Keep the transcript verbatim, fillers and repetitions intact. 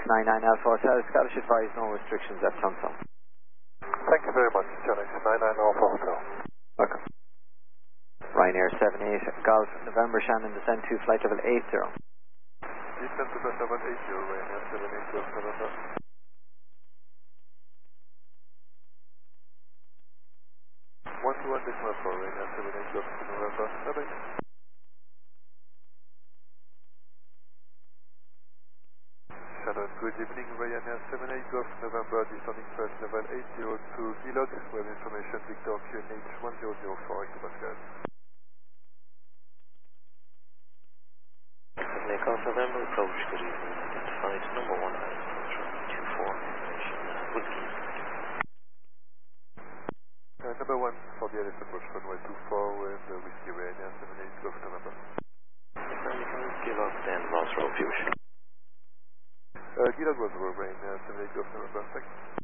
nine nine Alpha Hotel, Scottish advised no restrictions at Clonfel. Thank you very much, Alex nine nine Alpha Hotel. Welcome. Ryanair seven eight Golf November Shannon descend to flight level eight zero. Descend to flight level eight zero, Ryanair seven eight Golf November. one two one decimal four, Ryanair seven eight Golf November. Bye bye. Shannon, good evening, Ryanair seven eight Golf November, descending flight level eight zero to Vlog, we have information Victor Q N H one zero zero four, Pascal. seven eight Golf November, approach, good evening, identified number one nine two four, information, whiskey. Uh, number one for the Alice approach, runway two four with uh, Whiskey Ryanair seven eight Golf November. Gillock, then Ross Road, Fuchsia. Uh, Gilad was Ryanair seven eight Golf November, thanks.